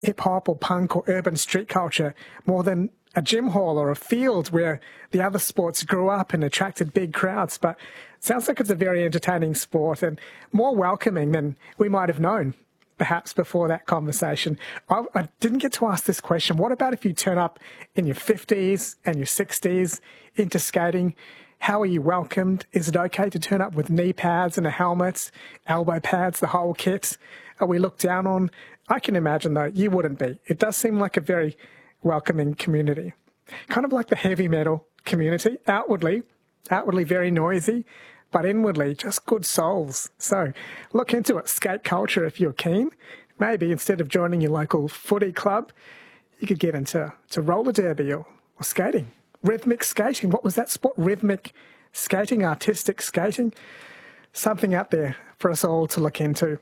hip-hop or punk or urban street culture more than a gym hall or a field where the other sports grew up and attracted big crowds. But it sounds like it's a very entertaining sport and more welcoming than we might have known, perhaps, before that conversation. I didn't get to ask this question. What about if you turn up in your 50s and your 60s into skating? How are you welcomed? Is it okay to turn up with knee pads and a helmet, elbow pads, the whole kit? Are we looked down on? I can imagine, though, you wouldn't be. It does seem like a very welcoming community. Kind of like the heavy metal community. Outwardly very noisy, but inwardly just good souls. So look into it, skate culture, if you're keen. Maybe instead of joining your local footy club, you could get into roller derby or skating. Rhythmic skating, what was that sport? Rhythmic skating, artistic skating. Something out there for us all to look into.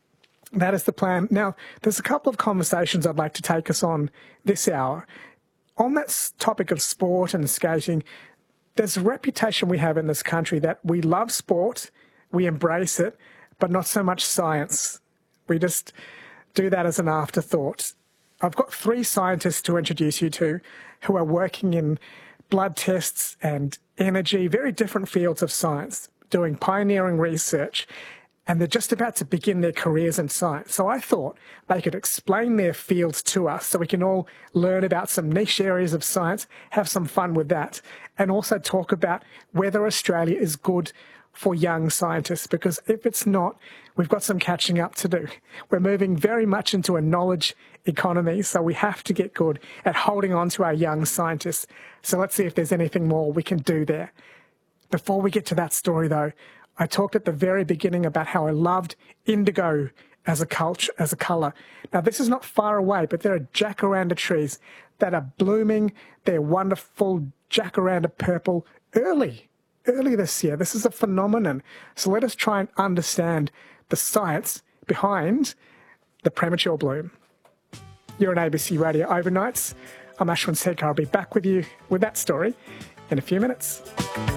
That is the plan. Now, there's a couple of conversations I'd like to take us on this hour. On that topic of sport and skating, there's a reputation we have in this country that we love sport, we embrace it, but not so much science. We just do that as an afterthought. I've got 3 scientists to introduce you to who are working in blood tests and energy, very different fields of science, doing pioneering research, and they're just about to begin their careers in science. So I thought they could explain their fields to us so we can all learn about some niche areas of science, have some fun with that, and also talk about whether Australia is good for young scientists, because if it's not, we've got some catching up to do. We're moving very much into a knowledge economy, so we have to get good at holding on to our young scientists. So let's see if there's anything more we can do there. Before we get to that story, though, I talked at the very beginning about how I loved indigo as a colour. Now, this is not far away, but there are jacaranda trees that are blooming. They're wonderful jacaranda purple early this year. This is a phenomenon. So let us try and understand the science behind the premature bloom. You're on ABC Radio Overnights. I'm Ashwin Sekhar. I'll be back with you with that story in a few minutes.